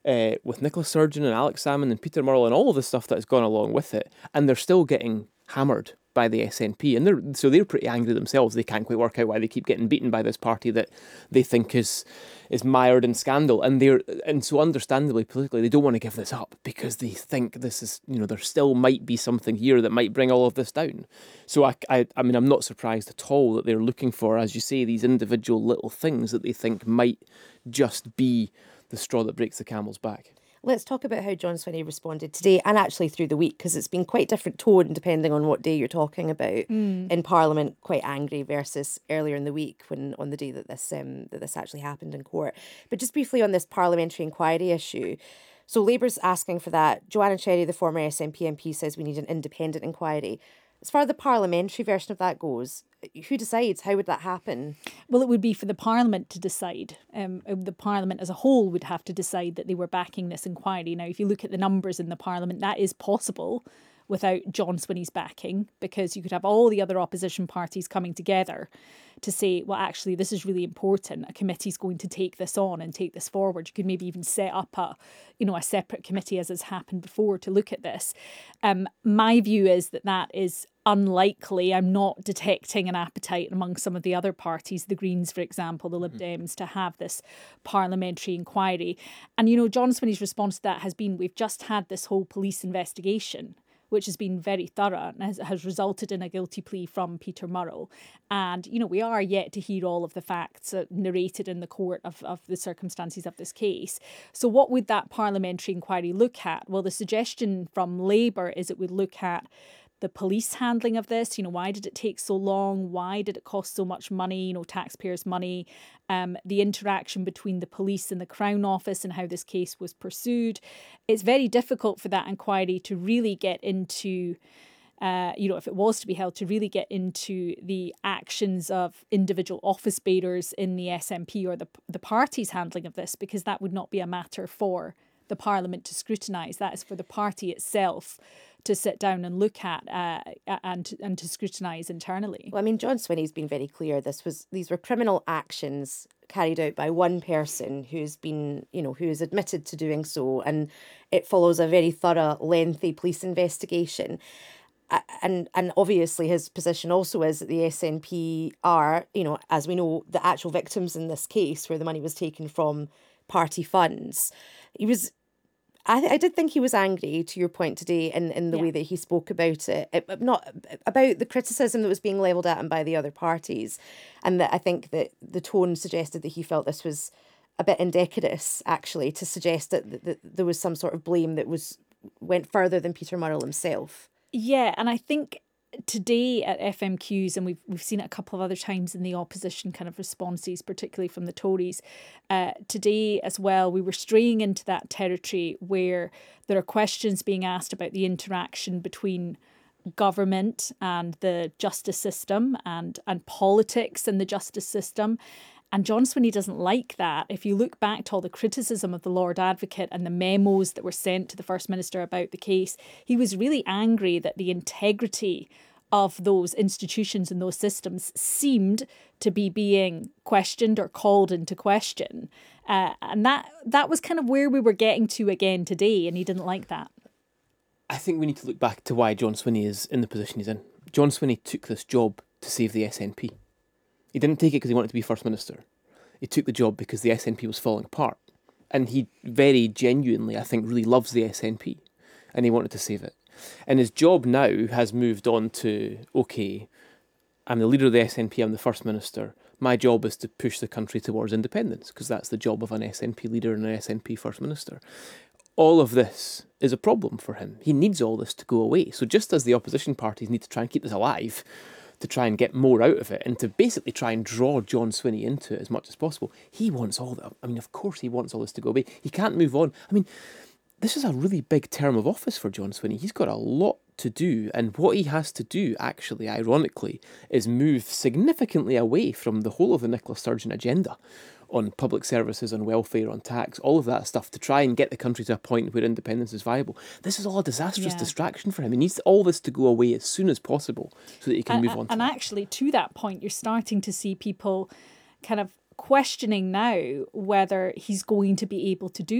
with Nicola Sturgeon and Alex Salmond and Peter Murrell and all of the stuff that has gone along with it, and they're still getting hammered by the SNP, and they're pretty angry themselves. They can't quite work out why they keep getting beaten by this party that they think is mired in scandal, and so understandably politically they don't want to give this up because they think this is, there still might be something here that might bring all of this down. So I mean, I'm not surprised at all that they're looking for, as you say, these individual little things that they think might just be the straw that breaks the camel's back. Let's talk about how John Swinney responded today and actually through the week, because it's been quite different tone depending on what day you're talking about. In Parliament, quite angry versus earlier in the week on the day that this actually happened in court. But just briefly on this parliamentary inquiry issue. So Labour's asking for that. Joanna Cherry, the former SNP MP, says we need an independent inquiry. As far as the parliamentary version of that goes, who decides? How would that happen? Well, it would be for the Parliament to decide. The Parliament as a whole would have to decide that they were backing this inquiry. Now, if you look at the numbers in the Parliament, that is possible without John Swinney's backing, because you could have all the other opposition parties coming together to say, well, actually, this is really important. A committee's going to take this on and take this forward. You could maybe even set up a separate committee, as has happened before, to look at this. My view is that is unlikely. I'm not detecting an appetite among some of the other parties, the Greens, for example, the Lib Dems, to have this parliamentary inquiry. And, John Swinney's response to that has been, we've just had this whole police investigation, which has been very thorough and has resulted in a guilty plea from Peter Murrell. And, we are yet to hear all of the facts narrated in the court of the circumstances of this case. So what would that parliamentary inquiry look at? Well, the suggestion from Labour is it would look at the police handling of this. Why did it take so long? Why did it cost so much money, taxpayers' money? The interaction between the police and the Crown Office and how this case was pursued. It's very difficult for that inquiry to really get into, if it was to be held, to really get into the actions of individual office bearers in the SNP or the party's handling of this, because that would not be a matter for the Parliament to scrutinise. That is for the party itself to sit down and look at and to scrutinise internally. Well, I mean, John Swinney's been very clear. These were criminal actions carried out by one person who's been, who is admitted to doing so, and it follows a very thorough, lengthy police investigation. And obviously his position also is that the SNP are, as we know, the actual victims in this case where the money was taken from party funds. I did think he was angry, to your point today, in the way that he spoke about it, not about the criticism that was being levelled at him by the other parties. And that I think that the tone suggested that he felt this was a bit indecorous, actually, to suggest that there was some sort of blame that went further than Peter Murrell himself. Yeah, and I think today at FMQs, and we've seen it a couple of other times in the opposition kind of responses, particularly from the Tories, today as well, we were straying into that territory where there are questions being asked about the interaction between government and the justice system and politics and the justice system. And John Swinney doesn't like that. If you look back to all the criticism of the Lord Advocate and the memos that were sent to the First Minister about the case, he was really angry that the integrity of those institutions and those systems seemed to be being questioned or called into question. And that was kind of where we were getting to again today, and he didn't like that. I think we need to look back to why John Swinney is in the position he's in. John Swinney took this job to save the SNP. He didn't take it because he wanted to be First Minister. He took the job because the SNP was falling apart. And he very genuinely, I think, really loves the SNP. And he wanted to save it. And his job now has moved on to, okay, I'm the leader of the SNP, I'm the First Minister. My job is to push the country towards independence, because that's the job of an SNP leader and an SNP First Minister. All of this is a problem for him. He needs all this to go away. So just as the opposition parties need to try and keep this alive, to try and get more out of it, and to basically try and draw John Swinney into it as much as possible, he wants all that. I mean, of course he wants all this to go away. He can't move on. I mean, this is a really big term of office for John Swinney. He's got a lot to do, and what he has to do, actually, ironically, is move significantly away from the whole of the Nicola Sturgeon agenda on public services, on welfare, on tax, all of that stuff, to try and get the country to a point where independence is viable. This is all a disastrous distraction for him. He needs all this to go away as soon as possible so that he can move on to And actually, to that point, you're starting to see people kind of questioning now whether he's going to be able to do